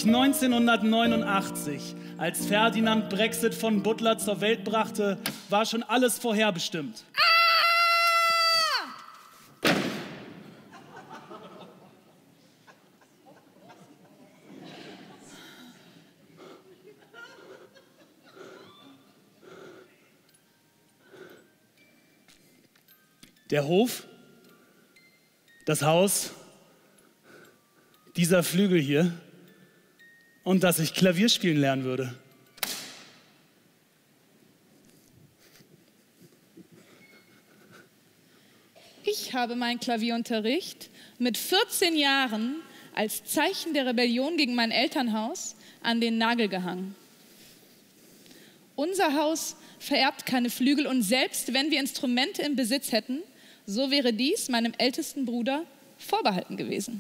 ich 1989, als Ferdinand Brexit von Butler zur Welt brachte, war schon alles vorherbestimmt. Der Hof, das Haus, dieser Flügel hier und dass ich Klavier spielen lernen würde. Ich habe meinen Klavierunterricht mit 14 Jahren als Zeichen der Rebellion gegen mein Elternhaus an den Nagel gehangen. Unser Haus vererbt keine Flügel und selbst wenn wir Instrumente im Besitz hätten, so wäre dies meinem ältesten Bruder vorbehalten gewesen.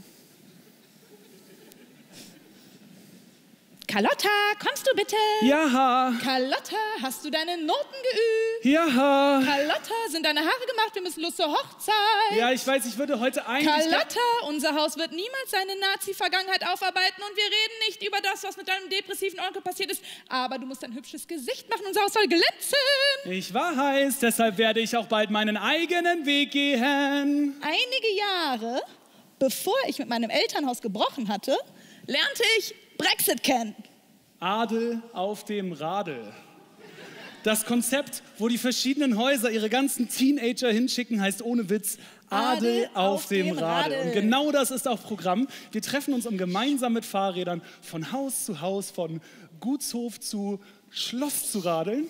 Carlotta, kommst du bitte? Ja. Carlotta, hast du deine Noten geübt? Ja. Carlotta, sind deine Haare gemacht? Wir müssen los zur Hochzeit. Ja, ich weiß, ich würde heute eigentlich... Carlotta, unser Haus wird niemals seine Nazi-Vergangenheit aufarbeiten und wir reden nicht über das, was mit deinem depressiven Onkel passiert ist. Aber du musst ein hübsches Gesicht machen, unser Haus soll glänzen. Ich weiß, deshalb werde ich auch bald meinen eigenen Weg gehen. Einige Jahre, bevor ich mit meinem Elternhaus gebrochen hatte, lernte ich Brexit kennen. Adel auf dem Radl. Das Konzept, wo die verschiedenen Häuser ihre ganzen Teenager hinschicken, heißt ohne Witz Adel auf dem Radl. Und genau das ist auch Programm. Wir treffen uns, um gemeinsam mit Fahrrädern von Haus zu Haus, von Gutshof zu Schloss zu radeln.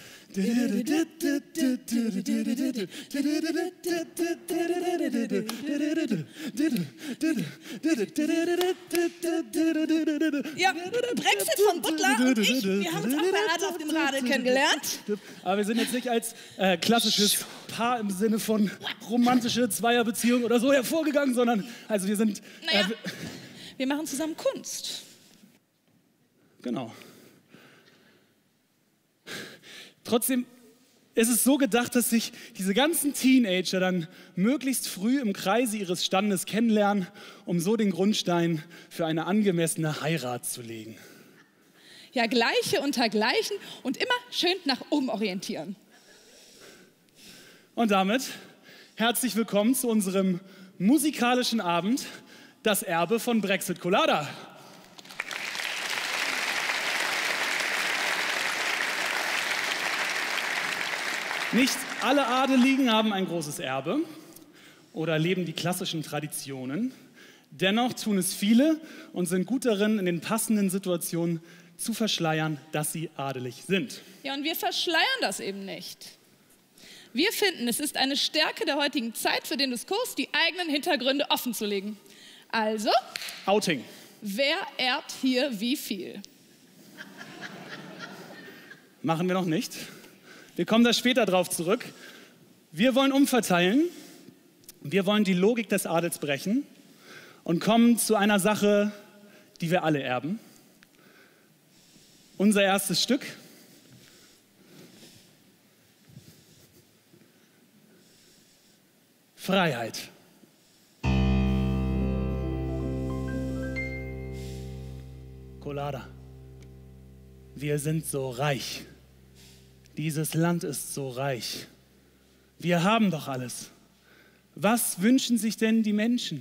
Ja, Brexit von Butler und ich, wir haben uns auch bei Adel auf dem Radl kennengelernt. Aber wir sind jetzt nicht als klassisches Paar im Sinne von romantische Zweierbeziehung oder so hervorgegangen, sondern also wir sind... Naja, wir machen zusammen Kunst. Genau. Trotzdem ist es so gedacht, dass sich diese ganzen Teenager dann möglichst früh im Kreise ihres Standes kennenlernen, um so den Grundstein für eine angemessene Heirat zu legen. Ja, Gleiche unter Gleichen und immer schön nach oben orientieren. Und damit herzlich willkommen zu unserem musikalischen Abend, das Erbe von Brexit Colada. Nicht alle Adeligen haben ein großes Erbe oder leben die klassischen Traditionen. Dennoch tun es viele und sind gut darin, in den passenden Situationen zu verschleiern, dass sie adelig sind. Ja, und wir verschleiern das eben nicht. Wir finden, es ist eine Stärke der heutigen Zeit für den Diskurs, die eigenen Hintergründe offenzulegen. Also, Outing. Wer erbt hier wie viel? Machen wir noch nicht. Wir kommen da später drauf zurück. Wir wollen umverteilen. Wir wollen die Logik des Adels brechen und kommen zu einer Sache, die wir alle erben. Unser erstes Stück. Freiheit. Colada. Wir sind so reich. Dieses Land ist so reich. Wir haben doch alles. Was wünschen sich denn die Menschen?